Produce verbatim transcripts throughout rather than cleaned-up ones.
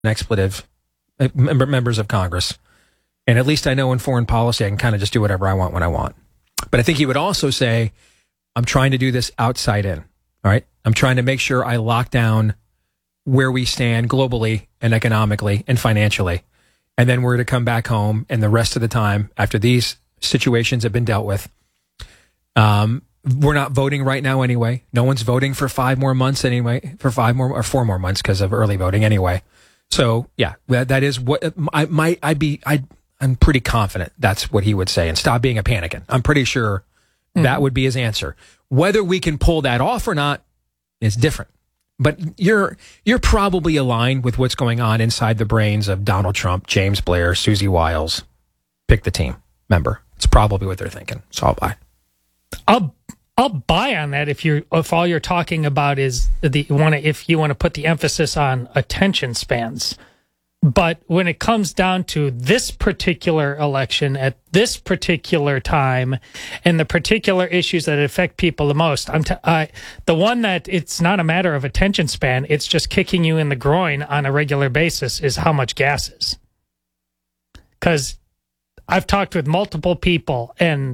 expletive uh, member, members of Congress. And at least I know in foreign policy, I can kind of just do whatever I want when I want. But I think he would also say, I'm trying to do this outside in. All right. I'm trying to make sure I lock down where we stand globally and economically and financially. And then we're to come back home. And the rest of the time, after these situations have been dealt with, um, we're not voting right now anyway. No one's voting for five more months anyway, for five more or four more months because of early voting anyway. So, yeah, that, that is what I might, I'd be, I, I'm pretty confident that's what he would say, and stop being a panicking. I'm pretty sure mm-hmm. that would be his answer. Whether we can pull that off or not is different. But you're you're probably aligned with what's going on inside the brains of Donald Trump, James Blair, Susie Wiles. Pick the team member. It's probably what they're thinking. So I'll buy. I'll I'll buy on that if you if all you're talking about is the want to if you want to put the emphasis on attention spans. But when it comes down to this particular election at this particular time and the particular issues that affect people the most, I'm t- I, the one that it's not a matter of attention span, it's just kicking you in the groin on a regular basis is how much gas is. Because I've talked with multiple people and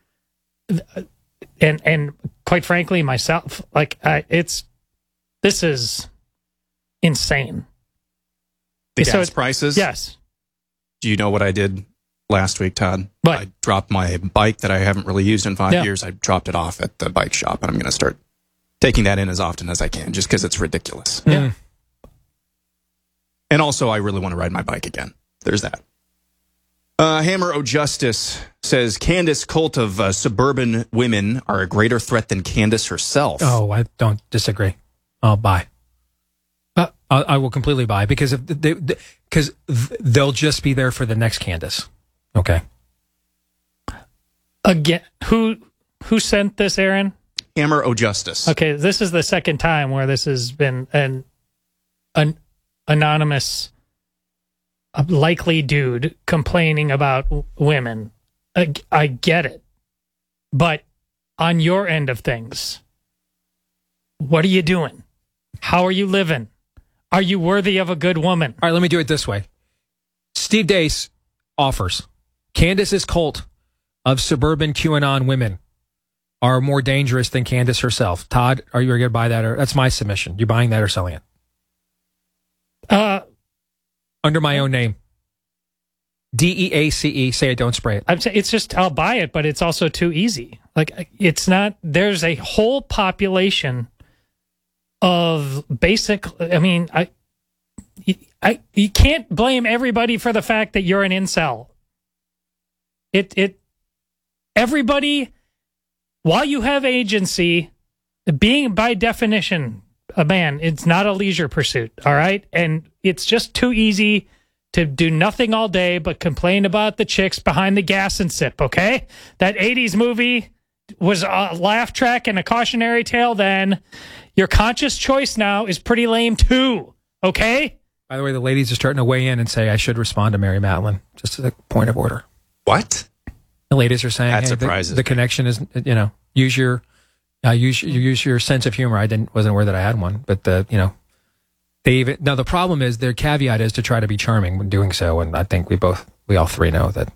and and quite frankly myself, like I, it's this is insane. The so gas prices? Yes. Do you know what I did last week, Todd? What? I dropped my bike that I haven't really used in five Yeah. years. I dropped it off at the bike shop, and I'm going to start taking that in as often as I can, just because it's ridiculous. Yeah. And also, I really want to ride my bike again. There's that. Uh, Hammer O'Justice says, Candace cult of uh, suburban women are a greater threat than Candace herself. Oh, I don't disagree. I'll buy. Uh, I, I will completely buy because if they because they'll just be there for the next Candace. Okay. Again, who who sent this, Aaron? Hammer O'Justice. Okay, this is the second time where this has been an an anonymous, a likely dude complaining about w- women. I, I get it, but on your end of things, what are you doing? How are you living? Are you worthy of a good woman? All right, let me do it this way. Steve Deace offers Candace's cult of suburban QAnon women are more dangerous than Candace herself. Todd, are you going to buy that? Or that's my submission. You buying that or selling it? Uh, Under my own name. D E A C E. Say it, don't spray it. I'm saying it's just I'll buy it, but it's also too easy. Like it's not. There's a whole population of basic. I mean, I, I, you can't blame everybody for the fact that you're an incel. It, it, everybody, while you have agency, being by definition a man, it's not a leisure pursuit. All right, and it's just too easy to do nothing all day but complain about the chicks behind the gas and sip. Okay, that eighties movie was a laugh track and a cautionary tale then. Your conscious choice now is pretty lame too, okay? By the way, the ladies are starting to weigh in and say I should respond to Mary Matlin, just as a point of order. What? The ladies are saying That hey, surprises the, the me. connection is, you know, use your uh, use you use your sense of humor. I didn't wasn't aware that I had one, but the you know they even now the problem is their caveat is to try to be charming when doing so, and I think we both we all three know that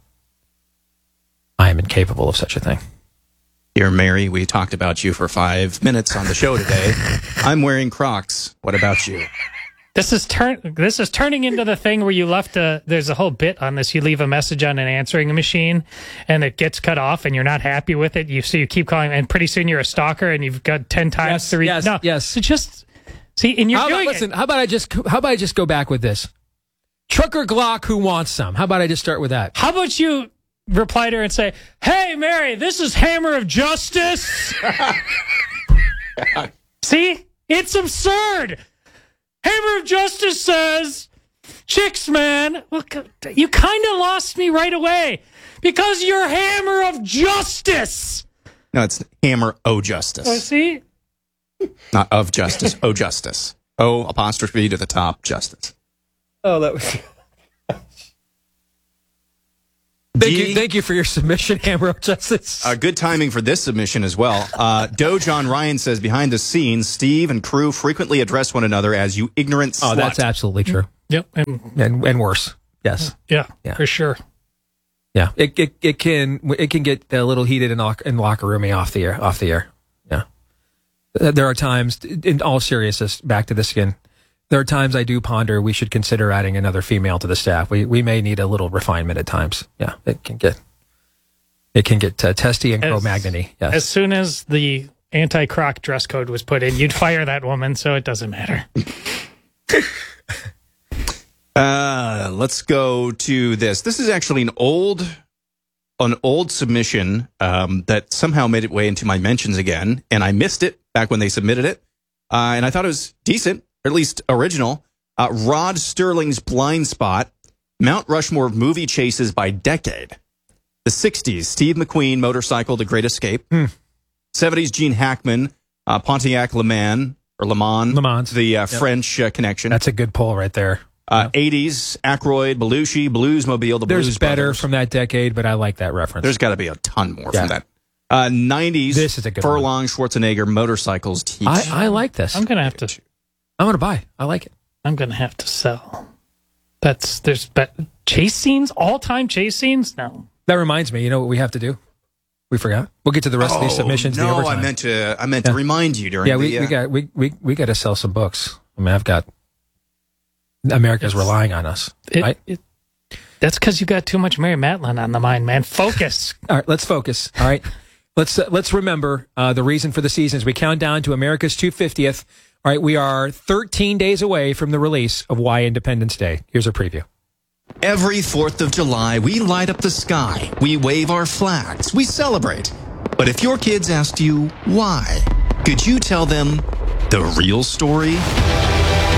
I am incapable of such a thing. Dear Mary, we talked about you for five minutes on the show today. I'm wearing Crocs. What about you? This is turn. This is turning into the thing where you left a. There's a whole bit on this. You leave a message on an answering machine, and it gets cut off, and you're not happy with it. You so you keep calling, and pretty soon you're a stalker, and you've got ten times Yes, to read. yes, no, yes. So just see, and you're How about, doing listen, it. how about I just how about I just go back with this? Trucker Glock, who wants some? How about I just start with that? How about you reply to her and say, "Hey, Mary, this is Hammer of Justice." See, it's absurd. Hammer of Justice says, "Chicks, man." Well, you kind of lost me right away because you're Hammer of Justice. No, it's Hammer O'Justice. Oh, see? Not of justice, O'Justice. O apostrophe to the top, justice. Oh, that was. Thank D- you, thank you for your submission, Hammer of Justice. Uh, good timing for this submission as well. Uh, Doe John Ryan says, behind the scenes, Steve and crew frequently address one another as you ignorant slut. Oh, that's absolutely true. Yep. And, And and worse. Yes. yeah, Yeah. for sure. Yeah. It it, it can it can get a little heated in, lock, in locker roomy off the air. Off the air. Yeah. Uh, There are times, in all seriousness, back to this again. There are times I do ponder we should consider adding another female to the staff. We we may need a little refinement at times. Yeah, it can get it can get uh, testy and As- Cro-Magnony. Yes. As soon as the anti-croc dress code was put in, you'd fire that woman, so it doesn't matter. Uh, let's go to this. This is actually an old, an old submission um, that somehow made its way into my mentions again, and I missed it back when they submitted it, uh, and I thought it was decent, or at least original. Uh, Rod Sterling's Blind Spot, Mount Rushmore movie chases by decade. The sixties, Steve McQueen, Motorcycle, The Great Escape. Hmm. seventies, Gene Hackman, uh, Pontiac Le Mans, or Le Mans, Le Mans. the uh, Yep. French uh, Connection. That's a good poll right there. Uh, eighties, Aykroyd, Belushi, Bluesmobile, the There's Blues better Brothers. from that decade, but I like that reference. There's got to be a ton more Yeah. from that. Uh, nineties, This is a good Furlong, Schwarzenegger, Motorcycles, Teach. I, I like this. I'm I'm, gonna have to. gonna buy. I like it. I'm gonna have to sell. That's there's be- chase scenes, all time chase scenes. No, That reminds me. You know what we have to do? We forgot. We'll get to the rest of these submissions. the No, overtime. I meant to. I meant to Yeah. remind you during Yeah, we, the. we uh, got we we we got to sell some books. I mean, I've got America's It's- relying on us. it, right? it, that's because you got too much Mary Matlin on the mind, man. Focus. All right, let's focus. All right, let's uh, let's remember uh, the reason for the season as we count down to America's two hundred fiftieth. All right, we are thirteen days away from the release of Why Independence Day. Here's a preview. Every fourth of July, we light up the sky. We wave our flags. We celebrate. But if your kids asked you why, could you tell them the real story?